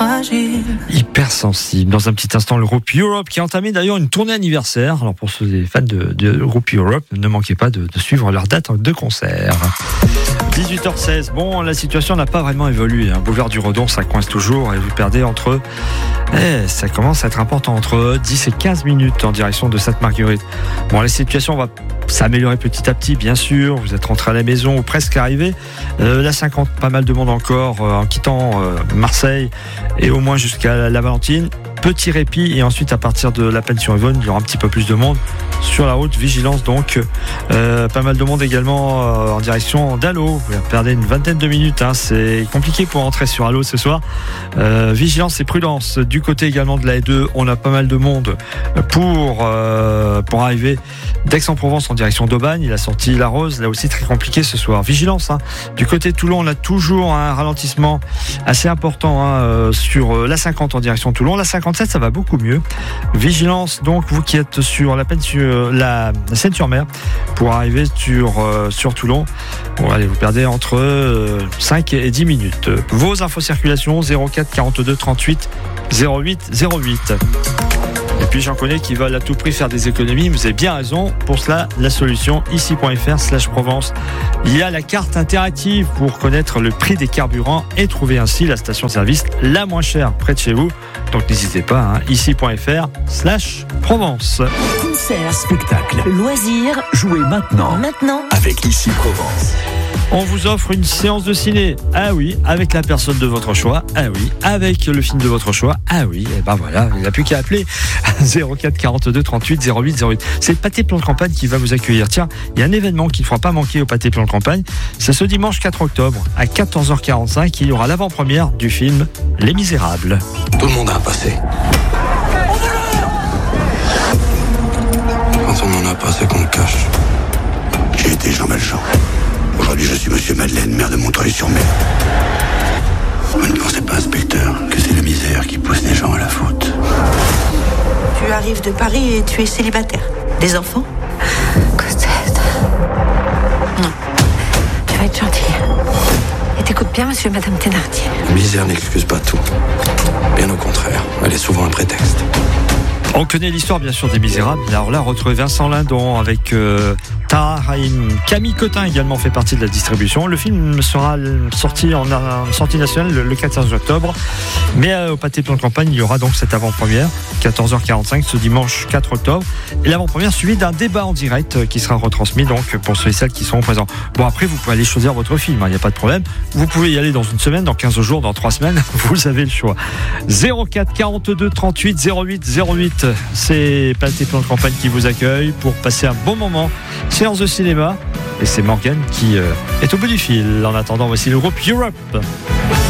fragile. Hypersensible. Dans un petit instant, le groupe Europe qui a entamé d'ailleurs une tournée anniversaire. Alors pour ceux des fans de groupe Europe, ne manquez pas de suivre leur date de concert. 18h16. Bon, la situation n'a pas vraiment évolué. Boulevard du Redon, ça coince toujours et vous perdez ça commence à être important, entre 10 et 15 minutes en direction de Sainte-Marguerite. Bon, la situation va s'améliorer petit à petit, bien sûr. Vous êtes rentré à la maison ou presque arrivé. La 50, pas mal de monde encore en quittant Marseille et au moins jusqu'à la Valentine. Petit répit et ensuite à partir de la Plaine-sur-Yvonne, il y aura un petit peu plus de monde sur la route. Vigilance donc, pas mal de monde également en direction d'Allo. Vous perdez une vingtaine de minutes, c'est compliqué pour entrer sur Allo ce soir. Vigilance et prudence. Du côté également de la E2, on a pas mal de monde pour arriver d'Aix-en-Provence en direction d'Aubagne. Il a sorti La Rose, là aussi très compliqué ce soir. Vigilance. Du côté de Toulon, on a toujours un ralentissement assez important sur la 50 en direction de Toulon. La 57, ça va beaucoup mieux. Vigilance donc, vous qui êtes sur la Seine-sur-Mer pour arriver sur Toulon. Bon, allez, vous perdez entre 5 et 10 minutes. Vos infos circulation 04 42 38 08 08. Et puis j'en connais qui veulent à tout prix faire des économies. Vous avez bien raison. Pour cela, la solution ici.fr/Provence. Il y a la carte interactive pour connaître le prix des carburants et trouver ainsi la station-service la moins chère près de chez vous. Donc n'hésitez pas, ici.fr/Provence. Concert, spectacle, loisirs, jouez maintenant avec Ici Provence. On vous offre une séance de ciné. Ah oui, avec la personne de votre choix. Ah oui, avec le film de votre choix. Ah oui, et ben voilà, il n'y a plus qu'à appeler 04 42 38 08 08. C'est le Pâté Plan de Campagne qui va vous accueillir. Tiens, il y a un événement qu'il ne faudra pas manquer au Pâté Plan de Campagne. C'est ce dimanche 4 octobre à 14h45. Il y aura l'avant-première du film Les Misérables. Tout le monde a un passé. Quand on n'en a pas, c'est qu'on le cache. J'ai été Jean Valjean. Aujourd'hui, je suis Monsieur Madeleine, maire de Montreuil-sur-Mer. Vous ne pensez pas, inspecteur, que c'est la misère qui pousse les gens à la faute? Tu arrives de Paris et tu es célibataire. Des enfants? Cosette. Non. Tu vas être gentille. Et t'écoutes bien, monsieur et madame Thénardier. La misère n'excuse pas tout. Bien au contraire, elle est souvent un prétexte. On connaît l'histoire bien sûr des Misérables. Alors là, retrouver Vincent Lindon avec Tahar Rahim. Camille Cotin également fait partie de la distribution. Le film sera sorti en sortie nationale le 14 octobre. Mais au Pâté Plan de Campagne, il y aura donc cette avant-première, 14h45 ce dimanche 4 octobre. Et l'avant-première suivie d'un débat en direct qui sera retransmis donc pour ceux et celles qui seront présents. Bon, après, vous pouvez aller choisir votre film, il n'y a pas de problème. Vous pouvez y aller dans une semaine, dans 15 jours, dans 3 semaines. Vous avez le choix. 04 42 38 08 08. C'est Pâté Plan de Campagne qui vous accueille pour passer un bon moment. Séance de cinéma. Et c'est Morgane qui est au bout du fil. En attendant, voici le groupe Europe.